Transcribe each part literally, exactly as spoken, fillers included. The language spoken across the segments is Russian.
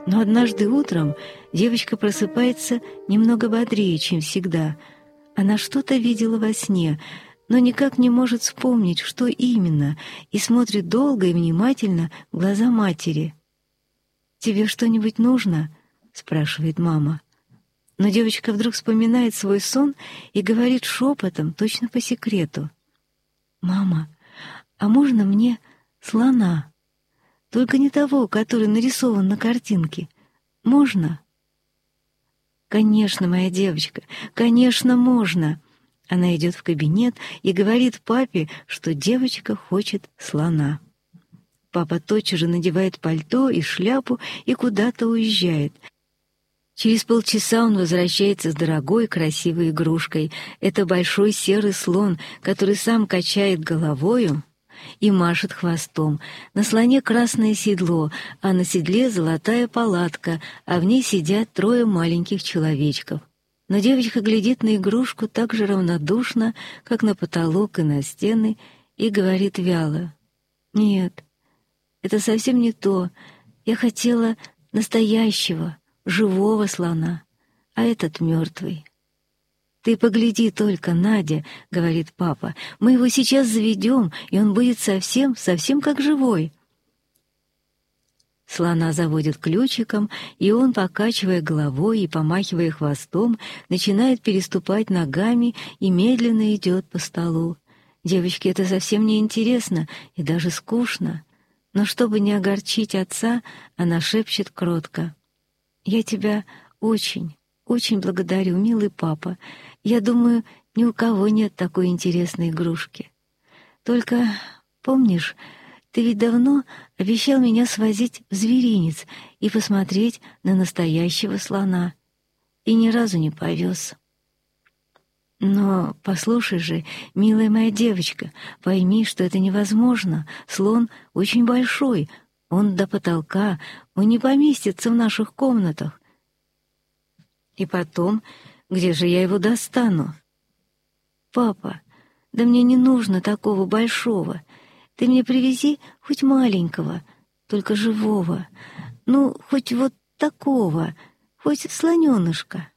Но однажды утром девочка просыпается немного бодрее, чем всегда. Она что-то видела во сне, но никак не может вспомнить, что именно, и смотрит долго и внимательно в глаза матери. «Тебе что-нибудь нужно?» — спрашивает мама. Но девочка вдруг вспоминает свой сон и говорит шепотом, точно по секрету. «Мама, а можно мне слона? Только не того, который нарисован на картинке. Можно?» «Конечно, моя девочка, конечно, можно!» Она идет в кабинет и говорит папе, что девочка хочет слона. Папа тотчас же надевает пальто и шляпу и куда-то уезжает. Через полчаса он возвращается с дорогой красивой игрушкой. Это большой серый слон, который сам качает головою и машет хвостом. На слоне красное седло, а на седле золотая палатка, а в ней сидят трое маленьких человечков. Но девочка глядит на игрушку так же равнодушно, как на потолок и на стены, и говорит вяло: «Нет, это совсем не то. Я хотела настоящего, живого слона, а этот мертвый». «Ты погляди только, Надя», — говорит папа, — «мы его сейчас заведем, и он будет совсем, совсем как живой». Слона заводят ключиком, и он, покачивая головой и помахивая хвостом, начинает переступать ногами и медленно идет по столу. Девочке это совсем не интересно и даже скучно. Но чтобы не огорчить отца, она шепчет кротко: «Я тебя очень, очень благодарю, милый папа. Я думаю, ни у кого нет такой интересной игрушки. Только, помнишь, ты ведь давно обещал меня свозить в зверинец и посмотреть на настоящего слона, и ни разу не повез. Но послушай же, милая моя девочка, пойми, что это невозможно. Слон очень большой, он до потолка, он не поместится в наших комнатах. И потом, где же я его достану? Папа, да мне не нужно такого большого. Ты мне привези хоть маленького, только живого. Ну, хоть вот такого, хоть слоненышка».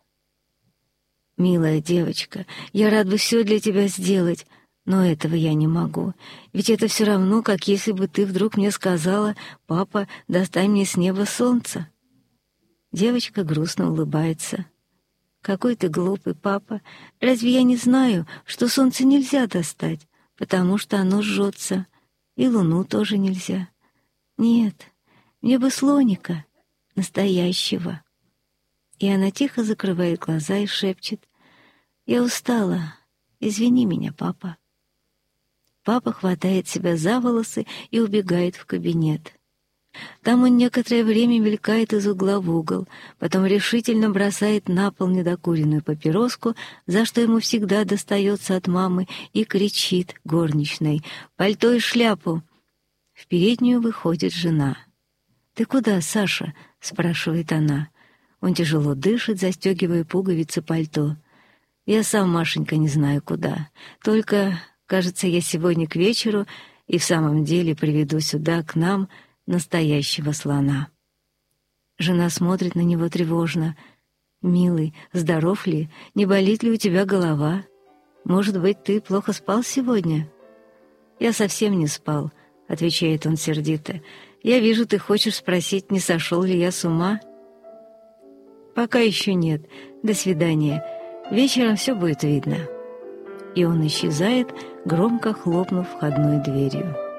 «Милая девочка, я рад бы все для тебя сделать, но этого я не могу. Ведь это все равно, как если бы ты вдруг мне сказала: «Папа, достань мне с неба солнце». Девочка грустно улыбается. «Какой ты глупый, папа. Разве я не знаю, что солнце нельзя достать, потому что оно жжется, и луну тоже нельзя? Нет, мне бы слоника, настоящего». И она тихо закрывает глаза и шепчет: «Я устала. Извини меня, папа». Папа хватает себя за волосы и убегает в кабинет. Там он некоторое время мелькает из угла в угол, потом решительно бросает на пол недокуренную папироску, за что ему всегда достается от мамы, и кричит горничной: «Пальто и шляпу!» В переднюю выходит жена. «Ты куда, Саша?» — спрашивает она. Он тяжело дышит, застегивая пуговицы пальто. «Я сам, Машенька, не знаю куда. Только, кажется, я сегодня к вечеру и в самом деле приведу сюда, к нам, настоящего слона». Жена смотрит на него тревожно. «Милый, здоров ли? Не болит ли у тебя голова? Может быть, ты плохо спал сегодня?» «Я совсем не спал», — отвечает он сердито. «Я вижу, ты хочешь спросить, не сошел ли я с ума?» «Пока еще нет. До свидания. Вечером все будет видно». И он исчезает, громко хлопнув входной дверью.